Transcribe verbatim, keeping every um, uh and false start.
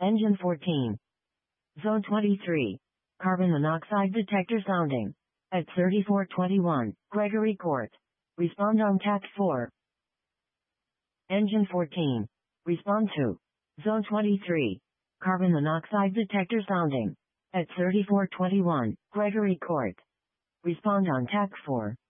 Engine fourteen. Zone twenty-three. Carbon monoxide detector sounding. At thirty-four twenty-one, Gregory Court. Respond on T A C four. Engine fourteen. Respond to. Zone twenty-three. Carbon monoxide detector sounding. At thirty-four twenty-one, Gregory Court. Respond on T A C four.